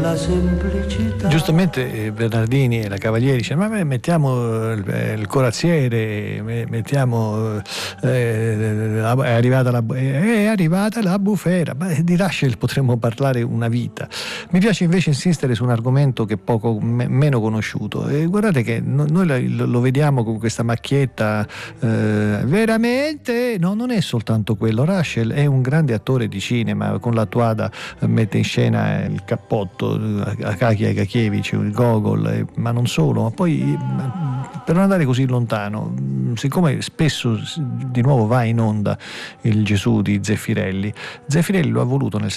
la semplicità. Giustamente Bernardini e la Cavalieri dice: ma mettiamo il corazziere, mettiamo è arrivata la bufera. Di Rushdie potremmo parlare una vita. Mi piace invece insistere su un argomento che è poco meno conosciuto, e guardate che noi lo vediamo con questa macchietta, veramente no, non è soltanto quello. Rushdie è un grande attore di cinema, con la Tuada mette in scena il cappotto, Akakia Akakievich, il Gogol, ma non solo. Ma poi, per non andare così lontano, siccome spesso di nuovo va in onda il Gesù di Zeffirelli lo ha voluto nel